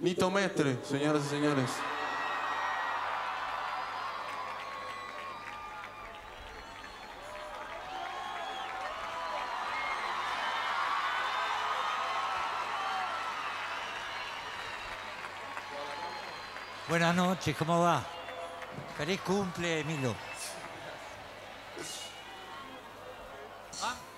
Nito Mestre, señoras y señores. Buenas noches, ¿cómo va? Feliz cumple, Milo. ¿Ah?